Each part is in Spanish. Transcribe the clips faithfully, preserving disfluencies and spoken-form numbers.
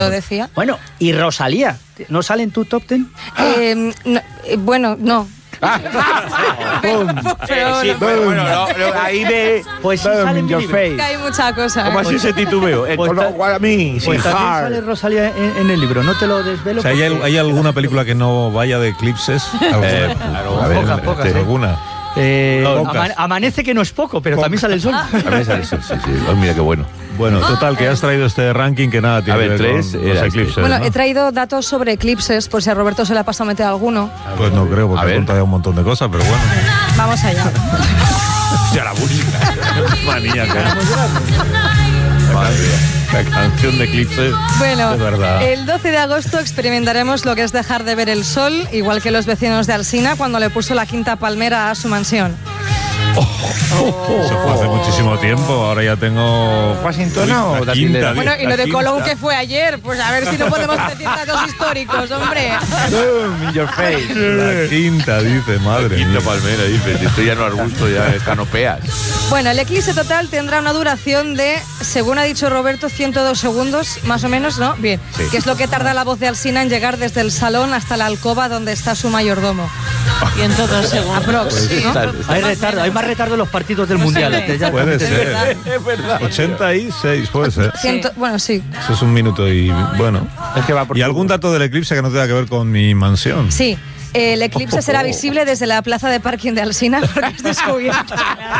Lo decía. Bueno, y Rosalía, ¿no sale en tu top ten? Eh, no, eh, bueno, no. pero, pero, sí, pero bueno, no, no, ahí ve. Pues sí sale en mi libro. Que hay mucha cosa. ¿Cómo así ese titubeo? Eh, Pues con lo cual a mí, Pues sin también hard. sale Rosalía en, en el libro, no te lo desvelo. O sea, ¿hay, porque- ¿hay alguna película que no vaya de eclipses? Eh, claro, a ver, Pocas, pocas, este, ¿eh? ¿Alguna? Eh, Pocas. ama- amanece que no es poco, pero también sale el sol. a ver, sí, sí, sí, sí. Oh, mira qué bueno. Bueno, total, que has traído este ranking que nada tiene A ver, que ver tres con era los este. eclipses, Bueno, ¿no? he traído datos sobre eclipses, por si a Roberto se le ha pasado a meter alguno. Pues no creo, A porque ver. he contado un montón de cosas, pero bueno. Vamos allá. Ya la música. Maníaca. Madre mía, la canción de eclipse. Bueno, de verdad. el doce de agosto experimentaremos lo que es dejar de ver el sol, igual que los vecinos de Alsina cuando le puso la quinta palmera a su mansión. Eso fue hace muchísimo tiempo, ahora ya tengo... ¿Washington Uy, o la Datilera? quinta, Bueno, y la lo de quinta. Colón que fue ayer, pues a ver si no podemos decir datos históricos, hombre. Boom, in your face. La quinta, dice, madre Quinta mía. palmera, dice. Esto ya no arbusto, ya es canopeas. Bueno, el eclipse total tendrá una duración de, según ha dicho Roberto, ciento dos segundos, más o menos, ¿no? Bien, Sí. que es lo que tarda la voz de Alsina en llegar desde el salón hasta la alcoba donde está su mayordomo. ciento dos segundos. Aprox, ¿no? Está- está- Hay retardo, hay más retardo en los partidos del Mundial. sé. que ya- Puede es ser. verdad. Es verdad. ochenta y seis, puede ser. Ciento- bueno, sí. Eso es un minuto y bueno. Es que va por ¿Y algún dato del eclipse que no tenga que ver con mi mansión? Sí, el eclipse será visible desde la plaza de parking de Alsina porque es descubierto.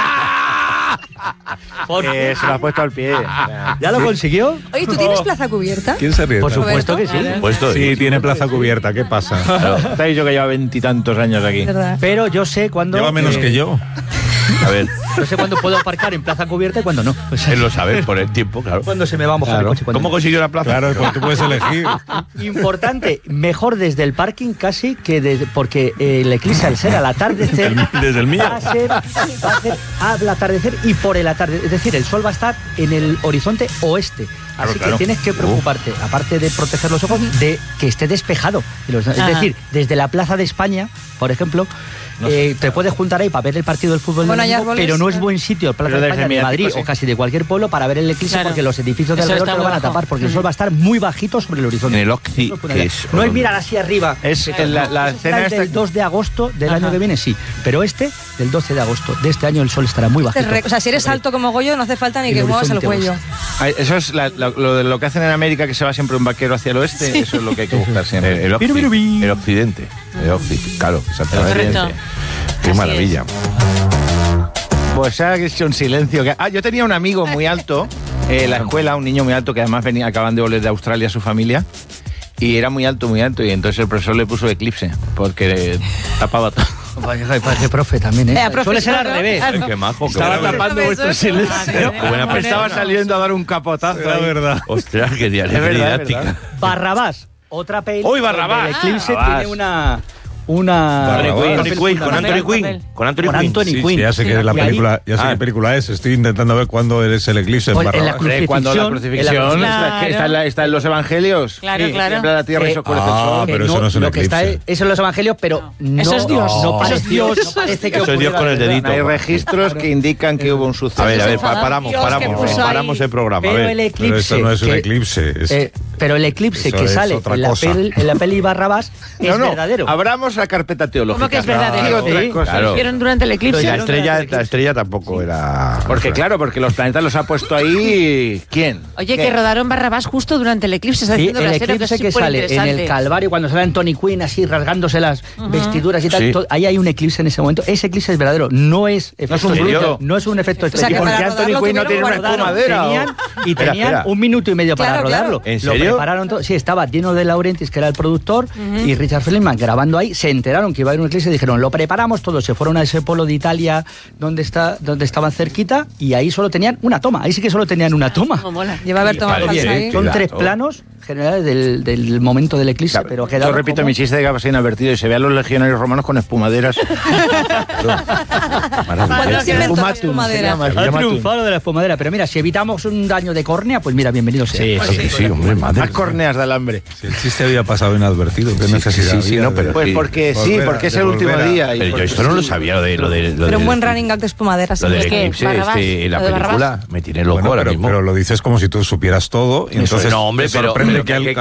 Eh, se lo has puesto al pie. ¿Ya lo consiguió? Oye, ¿tú tienes plaza cubierta? ¿Quién se ríe? Por tanto? supuesto que sí. Puesto Sí, tiene plaza cubierta, ¿qué pasa? Te he dicho que lleva veintitantos años aquí. ¿Verdad? Pero yo sé cuándo. Lleva menos eh, que yo. A ver, Yo sé cuándo puedo aparcar en plaza cubierta y cuándo no. O sea, él lo sabe por el tiempo, claro. cuándo se me va a mojar Claro. el coche. cuándo ¿Cómo no. consiguió la plaza? Claro, porque tú puedes elegir. Importante, mejor desde el parking casi que desde, porque el eclipse al ser al atardecer Desde el mío. va a ser, va a ser al atardecer y por el atardecer, es decir, el sol va a estar en el horizonte oeste. Claro, Así claro. que tienes que preocuparte, aparte de proteger los ojos, de que esté despejado. Y los- Es Ajá. decir, desde la Plaza de España, por ejemplo, eh, te puedes juntar ahí para ver el partido del fútbol, Bueno, del hay domingo, árboles, pero no es claro. buen sitio, Plaza Pero de desde España, de mediático, Madrid sí. o casi de cualquier pueblo para ver el eclipse, Claro. porque los edificios de Eso alrededor está te lo muy van a bajo. tapar, porque el sol va a estar muy bajito sobre el horizonte. En el Occi, No es que es- No es mirar así arriba. Es Que la- no, la ese escena será el esta del que- dos de agosto del Ajá. año que viene, sí. Pero este, del doce de agosto de este año, el sol estará muy Este bajito. re- o sea, si eres alto como Goyo, no hace falta ni El que muevas el horizonte cuello. Ay, Eso es la- la- lo de lo que hacen en América, que se va siempre un vaquero hacia el oeste. Eso es lo que hay que buscar siempre. El, Piru, piru, pi. el occidente. El occidente, claro, exactamente. Correcto. Qué Así maravilla. Pues se ha hecho un silencio. que- Ah, yo tenía un amigo muy alto eh, en la escuela, un niño muy alto que además venía, acaban de volver de Australia su familia. Y era muy alto, muy alto. Y entonces el profesor le puso eclipse, porque tapaba todo. Vaya, vaya, profe también, ¿eh? Eh, profe, Suele ser al claro. revés. Claro. Qué majo, qué Estaba buena- tapando vuestro silencio. Qué buena Me estaba persona. saliendo a dar un capotazo. La ahí. verdad. Ostras, qué día- Es qué verdad, es didáctica. verdad. Barrabás, otra peli. ¡Uy, Barrabás! donde El eclipse Barrabás. tiene una. Una. Barrabás. un Anthony papel Quinn, con fundamental. Anthony Quinn. Con Anthony Con Quinn. Anthony Sí, Quinn. sí, ya sé que la Y ahí- película, ya sé Ah. qué película es. Estoy intentando ver cuándo es el eclipse en Pues, en la Barrabás. cruz- Hombre, cuando la Crucifixión, crucifixión en la- está, que está, en la- está en los evangelios. Claro, Sí, claro. tiembla la tierra y Eh, se oscurece el ah, sol. Que pero eso no es un lo que está eclipse. es, eso en los evangelios, pero no, Eso es Dios. no Eso es pareció, Dios. no parece que Eso es Dios ocurriera con el de verdad. dedito. Hay registros que indican que hubo un suceso. A ver, a ver, Eso es pa- paramos, Dios que paramos, puso ahí. paramos el programa. A Pero ver. el Pero eclipse. esto no es un que- eclipse. es- eh, pero el eclipse Eso que es sale otra en la, cosa. peli, en la peli Barrabás No, es no, verdadero. abramos la carpeta teológica. ¿Cómo que es verdadero? Y otras Sí, cosas. claro. ¿Lo hicieron durante el eclipse? La estrella, la estrella tampoco era. Porque claro, porque los planetas los ha puesto ahí. ¿Quién? Oye, ¿Qué? que rodaron Barrabás justo durante el eclipse. Está Sí, haciendo el brasero, eclipse es que sale en el superinteresante. Calvario, cuando sale Anthony Quinn así rasgándose las vestiduras y tal, Sí. todo- ahí hay un eclipse en ese momento. Ese eclipse es verdadero, no es efecto es un especial, bruto. no es un efecto O sea, especial. que ¿Por para qué Anthony rodarlo Quinn no tuvieron tiene una guardado. espumadera? Tenían, y Espera, tenían espera. un minuto y medio para Claro, claro. rodarlo. ¿En Lo serio? prepararon todo. Sí, estaba Dino De Laurentiis, que era el productor, y Richard Feldman grabando ahí. Se enteraron que iba a haber un eclipse y dijeron, lo preparamos todo. Se fueron a ese pueblo de Italia donde, está, donde estaban cerquita y ahí solo tenían una toma. Ahí sí que solo tenían una toma. Cómo mola. Lleva a haber tomado Vale, falsa bien. ahí. Son Cuidado. tres planos generales del, del momento del eclipse, Claro, pero yo quedaron repito como- mi chiste de que ha pasado inadvertido y se ve a los legionarios romanos con espumaderas. ¿Cuándo se inventó la espumadera? Ha triunfado de la espumadera, pero mira, si evitamos un daño de córnea, pues mira, bienvenido sea. Sí, sí, sí, hombre, madre Más corneas de alambre. Si el chiste había pasado inadvertido, ¿qué Sí, necesidad sí, sí, había no, de- pero pues porque sí, volver a- porque es de el último volver a- día. y Pero yo porque esto no lo sí. sabía, lo de lo de, lo Pero un del- buen running gag de espumadera. Lo del sí. ¿Qué? eclipse, ¿Barrabás? este, la ¿Lo de película, Barrabás? me tiene loco Bueno, ahora pero, mismo. pero lo dices como si tú supieras todo y Eso entonces es. No, hombre, te pero- sorprende pero que, que- al- que-